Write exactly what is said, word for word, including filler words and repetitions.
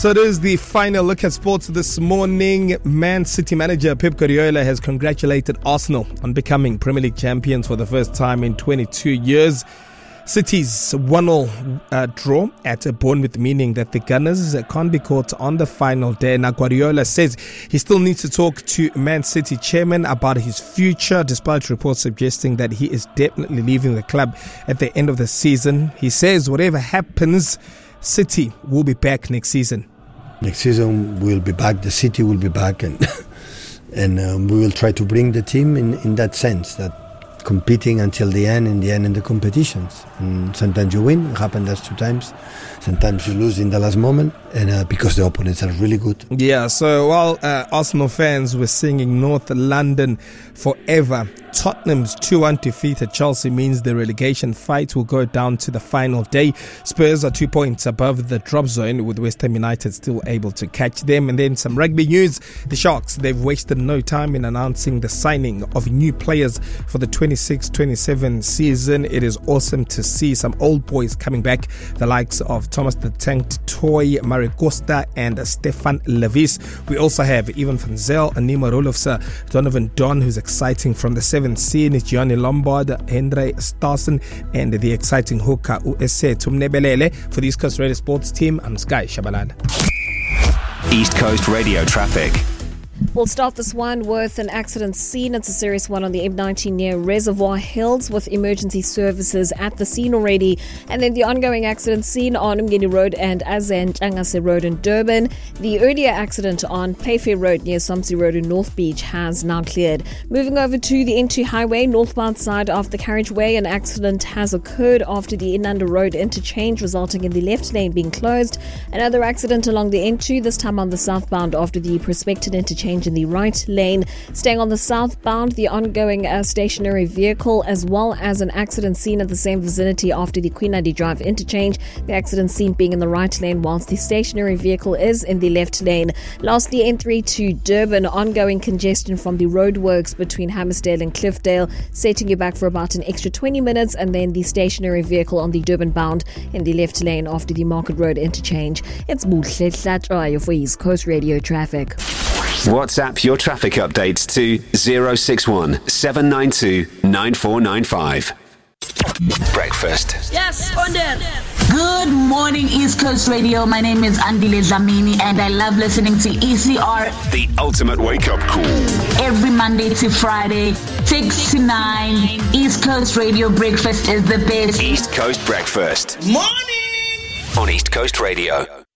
So it is the final look at sports this morning. Man City manager Pep Guardiola has congratulated Arsenal on becoming Premier League champions for the first time in twenty-two years. City's one all uh, draw at Bournemouth, meaning that the Gunners can't be caught on the final day. Now, Guardiola says he still needs to talk to Man City chairman about his future, despite reports suggesting that he is definitely leaving the club at the end of the season. He says whatever happens, City will be back next season. Next season we'll be back, the City will be back, and and um, we will try to bring the team in, in that sense, that competing until the end, in the end in the competitions. And sometimes you win, it happened us two times. Sometimes you lose in the last moment, and uh, because the opponents are really good. Yeah, so while uh, Arsenal fans were singing North London forever, Tottenham's two one defeat at Chelsea means the relegation fight will go down to the final day. Spurs are two points above the drop zone, with West Ham United still able to catch them. And then some rugby news. The Sharks, they've wasted no time in announcing the signing of new players for the twenty-six twenty-seven season. It is awesome to see some old boys coming back, the likes of Thomas the Tank Toy, Mari Costa and Stefan Levis. We also have Ivan van Zyl, Anima Rolofse, Donovan Don, who's exciting from the seventh scene, Gianni Lombard, Henry Starson, and the exciting hooker U S A Tumnebelele. For the East Coast Radio Sports team, I'm Sky Shabalala. East Coast Radio traffic. We'll start this one with an accident scene. It's a serious one on the M nineteen near Reservoir Hills, with emergency services at the scene already. And then the ongoing accident scene on Umgeni Road and Azan Changase Road in Durban. The earlier accident on Payfair Road near Somsi Road in North Beach has now cleared. Moving over to the N two Highway, northbound side of the carriageway, an accident has occurred after the Inanda Road interchange, resulting in the left lane being closed. Another accident along the N two, this time on the southbound after the Prospected interchange in the right lane. Staying on the southbound, the ongoing uh, stationary vehicle, as well as an accident scene at the same vicinity after the Queen Adi Drive interchange. The accident scene being in the right lane, whilst the stationary vehicle is in the left lane. Lastly, N three to Durban, ongoing congestion from the roadworks between Hammersdale and Cliffdale, setting you back for about an extra twenty minutes, and then the stationary vehicle on the Durban bound in the left lane after the Market Road interchange. It's Buhle Hlatshwayo for East Coast Radio Traffic. WhatsApp your traffic updates to zero six one seven nine two nine four nine five. Breakfast. Yes, on there. Good morning, East Coast Radio. My name is Andile Dlamini, and I love listening to E C R. The ultimate wake-up call. Every Monday to Friday, six to nine. East Coast Radio Breakfast is the best. East Coast Breakfast. Morning! On East Coast Radio.